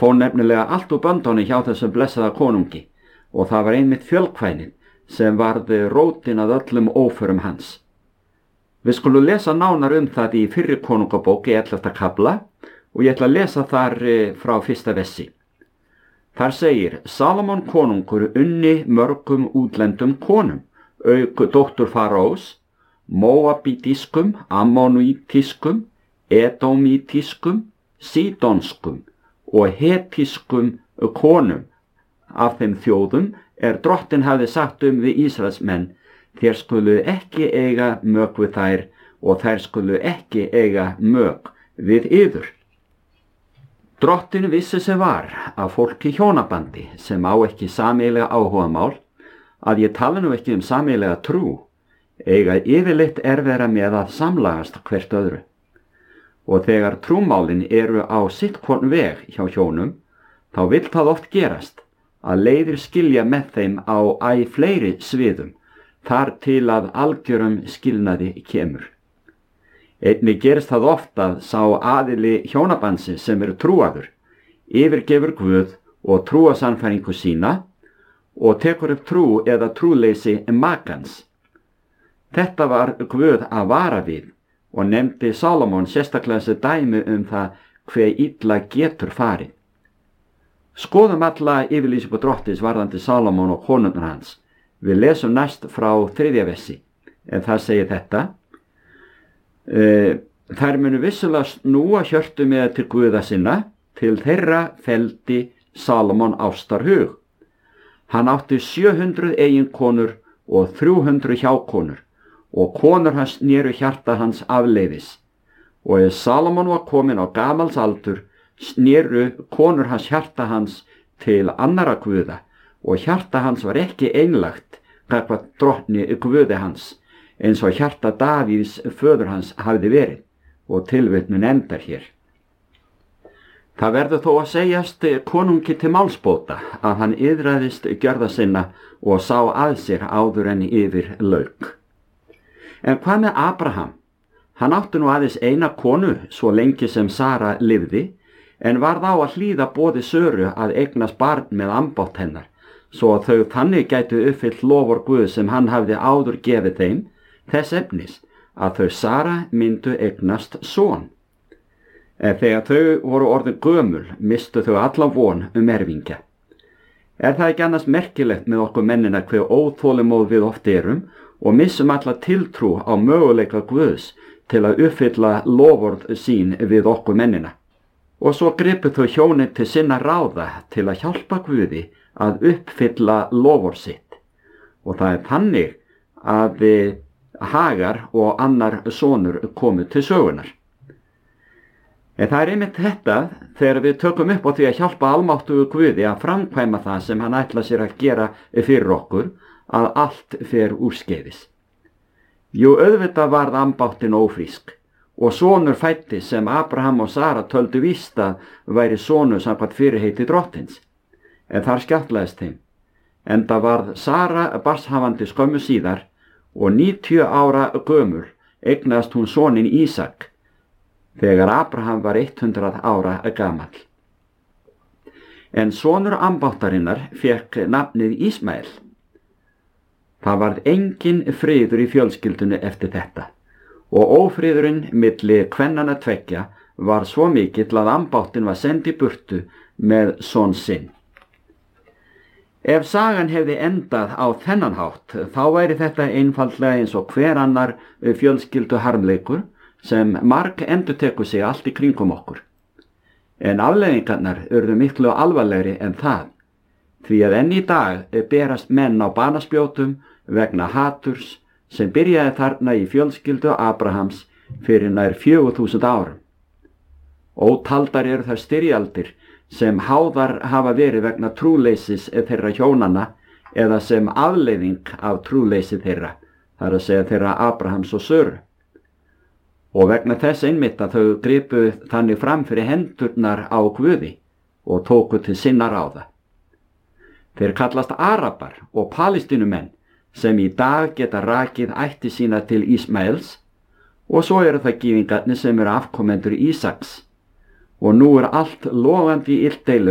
fór nefnilega allt úr böndunum hjá þessum blessaða konungi og það var einmitt fjölkvænið sem varð rótin að öllum óförum hans. Við skulum lesa nánar það í fyrri konungabók í 11. kafla og ég ætla að lesa þar frá 1. versi. Þar segir: Salomon konungur unni mörgum útlendum konum, auk dóttur Faraós, Móabítískum, Ammonítískum, Edómítískum, Sídonskum og Hetískum konum af þeim þjóðum drottinn hafði sagt við Ísraelsmenn: þér skulu ekki eiga mök við þær og þær skulu ekki eiga mök við yður. Drottinn vissi sem var að fólk í hjónabandi sem á ekki sameiginlega áhugamál, að ég tala nú ekki sameiginlega trú, eiga yfirleitt erfiðara með að samlagast hvert öðru. Og þegar trúmálin eru á sitt hvorn veg hjá hjónum, þá vill það oft gerast að leiðir skilja með þeim á æ fleiri sviðum, þar til að algjörum skilnaði kemur. Einnig gerist það oft að sá aðili hjónabansi sem trúaður yfirgefur Guð og trúasannfæringu sína og tekur upp trú eða trúleysi makans. Þetta var Guð að vara við og nefndi Salomon sérstaklega þessi dæmi það hve illa getur farið. Skoðum alla yfirlýsingu drottins varðandi Salomon og konurnar hans. Við lesum næst frá 3. versi, en það segir þetta: þær munu vissulega snúa hjörtu með til Guða sinna, til þeirra feldi Salomon ástarhug. Hann átti 700 eiginkonur og 300 hjákonur, og konur hans snéru hjarta hans afleiðis. Og ef Salomon var kominn á gamals aldur, snéru konur hans hjarta hans til annara guða, og hjarta hans var ekki einlægt gagnvart drottni Guði hans, eins og hjarta Davíðs föður hans hafði verið, og tilvitnun endar hér. Það verður þó að segjast konungi til málsbóta að hann iðraðist gjörða sinna og sá að sér áður en yfir lauk. En hvað með Abraham? Hann átti nú aðeins eina konu svo lengi sem Sara lifði, en varð á að hlýða boði Söru að eignast barn með ambátt hennar, svo að þau þannig gætu uppfyllt lofur Guð sem hann hafði áður gefið þeim, þess efnis að þau Sara myndu eignast son. En þegar þau voru orðin gömul, mistu þau alla von erfingja. Það ekki annars merkilegt með okkur mennina hve óþolinmóð við oft erum og missum alla tiltrú á möguleika Guðs til að uppfylla loforð sín við okkur mennina. Og svo gripu þau hjónin til sinna ráða til að hjálpa Guði að uppfylla loforð sitt. Og það þannig að Hagar og annar sonur komu til sögunar. En það einmitt þetta þegar við tökum upp á því að hjálpa almáttugu Guði að framkvæma það sem hann ætla sér að gera fyrir okkur, að allt fer úrskeiðis. Jú, auðvitað varð ambáttin ófrísk og sonur fæddist sem Abraham og Sara töldu víst að væri sonur samkvæmt fyrirheiti drottins. En þar skjátlaðist þeim, enda varð Sara barnshafandi skömmu síðar og 90 ára gömul eignaðist hún soninn Ísak, þegar Abraham var 100 ára gamall. En sonur ambáttarinnar fékk nafnið Ísmael. Það varð engin friður í fjölskyldunni eftir þetta, og ófriðurinn milli kvennanna tveggja var svo mikill að ambáttin var send í burtu með son sinn. Ef sagan hefði endað á þennan hátt, þá væri þetta einfaldlega eins og hver annar fjölskyldu harmleikur sem marg endurtekur sig allt í kringum okkur. En afleiðingarnar urðu miklu alvarlegri en það, því að enn í dag berast menn á banaspjótum vegna haturs sem byrjaði þarna í fjölskyldu Abrahams fyrir nær 4000 árum. Ótaldar eru þær styrjaldir sem háðar hafa verið vegna trúleysis þeirra hjónanna eða sem afleiðing af trúleysi þeirra, þar að segja þeirra Abrahams og Söru. Og vegna þess einmitt að þau gripu þannig fram fyrir hendurnar á Guði og tóku til sinna ráða. Þeir kallast Arabar og Palestínumenn sem í dag geta rakið ætti sína til Ísmaels, og svo eru það gyðingarnir sem eru afkomendur Ísaks. Og nú allt logandi í illdeilu